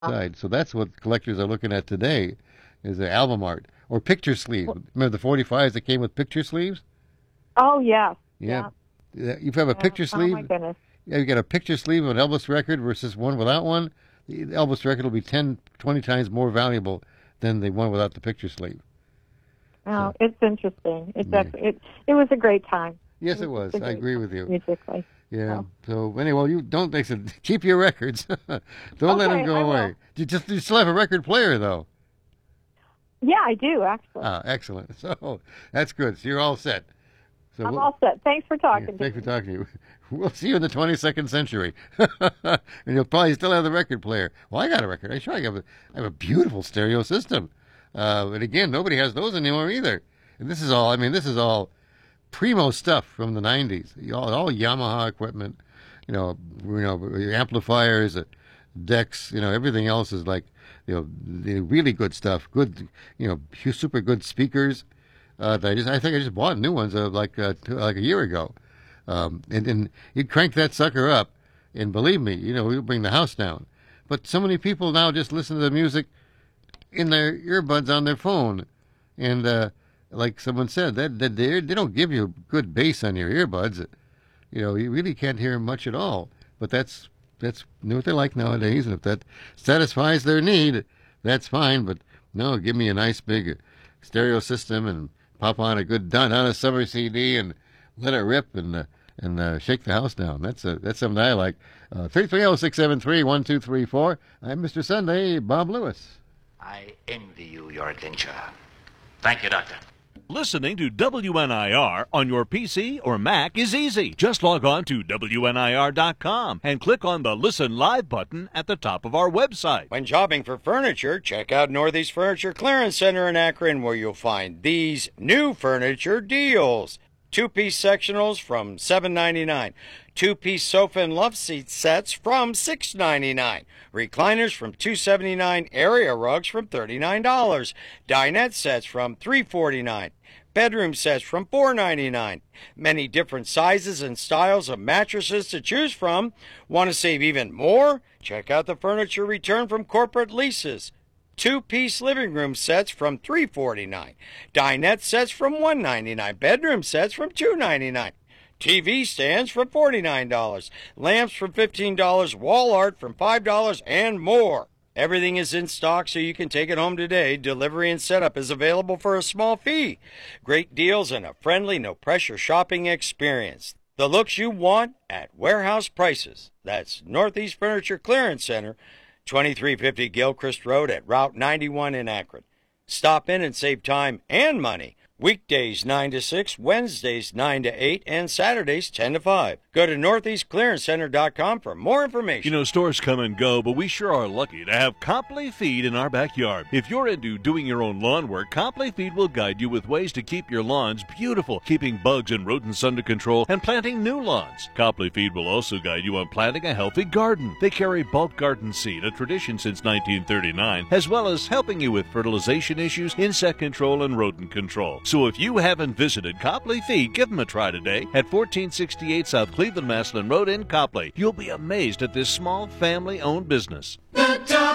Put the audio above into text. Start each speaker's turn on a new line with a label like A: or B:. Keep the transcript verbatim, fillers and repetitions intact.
A: side. So that's what collectors are looking at today, is the album art or picture sleeve. Remember the forty-fives that came with picture sleeves?
B: Oh, yeah.
A: Yeah. Yeah. You have a
B: Yeah.
A: picture
B: Oh,
A: sleeve.
B: my goodness.
A: Yeah, you got a picture sleeve of an Elvis record versus one without one. The Elvis record will be ten, twenty times more valuable than the one without the picture sleeve.
B: Oh,
A: So,
B: it's interesting. It's
A: yeah.
B: it, it was a great time.
A: Yes, it was.
B: a
A: I
B: great
A: agree
B: time
A: with you.
B: musically.
A: Yeah.
B: So.
A: So anyway, you don't. They said keep your records. Don't let them
B: Okay,
A: go
B: I
A: away.
B: will.
A: You just you still have a record player though.
B: Yeah, I do, actually.
A: Ah, excellent. So that's good. So you're all set. So
B: I'm
A: we'll-
B: all set. Thanks for
A: yeah,
B: talking to
A: thanks
B: me.
A: for talking to you. We'll see you in the twenty-second century, and you'll probably still have the record player. Well, I got a record. I sure I have a, I have a beautiful stereo system. Uh, but again, nobody has those anymore either. And this is all. I mean, this is all primo stuff from the nineties. All, all Yamaha equipment. You know, you know, amplifiers, uh, decks. You know, everything else is like, you know, the really good stuff. Good, you know, hu- super good speakers. Uh, that I just, I think I just bought new ones uh, like uh, t- like a year ago. Um, and, and you'd crank that sucker up, and believe me, you know, we'll bring the house down. But so many people now just listen to the music in their earbuds on their phone, and uh, like someone said, that, that they they don't give you good bass on your earbuds. You know, you really can't hear much at all. But that's that's what they like nowadays, and if that satisfies their need, that's fine. But no, give me a nice big stereo system and pop on a good Donna Summer C D and let it rip and uh, and uh, shake the house down. That's a, that's something I like. Uh, three three zero, six seven three, one two three four. I'm Mister Sunday, Bob Lewis.
C: I envy you your adventure. Thank you, Doctor.
D: Listening to W N I R on your P C or Mac is easy. Just log on to W N I R dot com and click on the Listen Live button at the top of our website.
E: When shopping for furniture, check out Northeast Furniture Clearance Center in Akron, where you'll find these new furniture deals. Two-piece sectionals from seven ninety-nine. Two-piece sofa and love seat sets from six ninety-nine. Recliners from two seventy-nine. Area rugs from thirty-nine dollars. Dinette sets from three forty-nine. Bedroom sets from four ninety-nine. Many different sizes and styles of mattresses to choose from. Want to save even more? Check out the furniture return from corporate leases. Two-piece living room sets from three forty-nine. Dinette sets from one ninety-nine. Bedroom sets from two ninety-nine. T V stands from forty-nine dollars. Lamps from fifteen dollars. Wall art from five dollars and more. Everything is in stock, so you can take it home today. Delivery and setup is available for a small fee. Great deals and a friendly, no-pressure shopping experience. The looks you want at warehouse prices. That's Northeast Furniture Clearance Center, twenty-three fifty Gilchrist Road at Route ninety-one in Akron. Stop in and save time and money. Weekdays nine to six, Wednesdays nine to eight, and Saturdays ten to five. Go to northeast clearance center dot com for more information.
D: You know, stores come and go, but we sure are lucky to have Copley Feed in our backyard. If you're into doing your own lawn work, Copley Feed will guide you with ways to keep your lawns beautiful, keeping bugs and rodents under control, and planting new lawns. Copley Feed will also guide you on planting a healthy garden. They carry bulk garden seed, a tradition since nineteen thirty-nine, as well as helping you with fertilization issues, insect control, and rodent control. So if you haven't visited Copley Feed, give them a try today at fourteen sixty-eight South Cleveland Maslin Road in Copley. You'll be amazed at this small family-owned business.